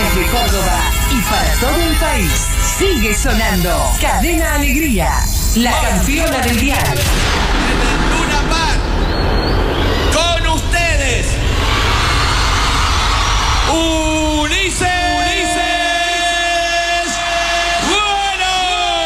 Desde Córdoba y para todo el país, sigue sonando Cadena Alegría, la campeona del dial.